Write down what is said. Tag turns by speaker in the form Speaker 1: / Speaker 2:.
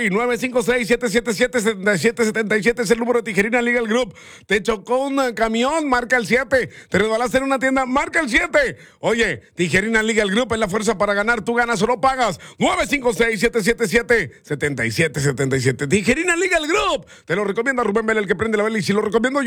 Speaker 1: 956-777-7777 es el número de Tijerina Legal Group. Te chocó un camión, marca el 7. Te resbalaste en una tienda, marca el 7. Oye, Tijerina Legal Group es la fuerza para ganar. Tú ganas o no pagas. 956-777-7777. Tijerina Legal Group. Te lo recomienda Rubén Vela, el que prende la vela. Y si lo recomiendo yo.